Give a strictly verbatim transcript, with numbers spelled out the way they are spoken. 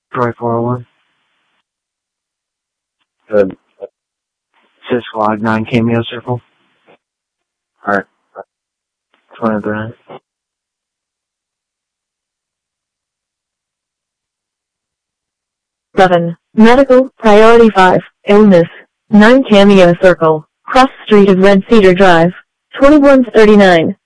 Troy four oh one. Good. Sis Squad nine Cameo Circle. Alright. twenty-three. seven. Medical, Priority five, Illness. nine Cameo Circle, cross street of Red Cedar Drive, twenty-one thirty-nine.